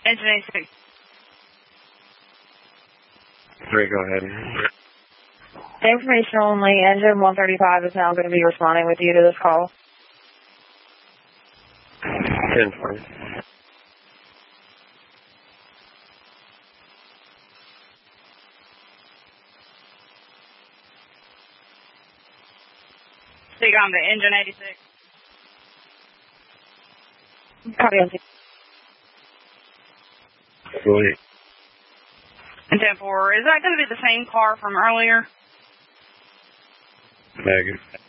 Engine 86. 3, go ahead. Information only. Engine 135 is now going to be responding with you to this call. 10-4. Speak on the engine 86. Copy on. Sweet. And 10-4. Is that going to be the same car from earlier? Negative.